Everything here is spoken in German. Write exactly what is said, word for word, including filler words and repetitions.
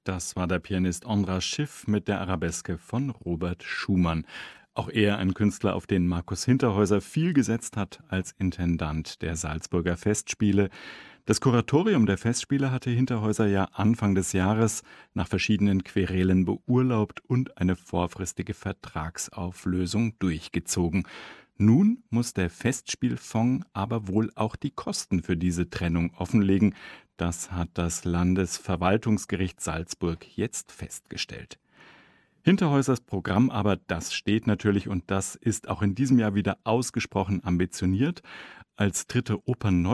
Das war der Pianist Ondra Schiff mit der Arabeske von Robert Schumann. Auch er ein Künstler, auf den Markus Hinterhäuser viel gesetzt hat als Intendant der Salzburger Festspiele. Das Kuratorium der Festspiele hatte Hinterhäuser ja Anfang des Jahres nach verschiedenen Querelen beurlaubt und eine vorfristige Vertragsauflösung durchgezogen. Nun muss der Festspielfonds aber wohl auch die Kosten für diese Trennung offenlegen. Das hat das Landesverwaltungsgericht Salzburg jetzt festgestellt. Hinterhäusers Programm aber, das steht natürlich und das ist auch in diesem Jahr wieder ausgesprochen ambitioniert. Als dritte Opern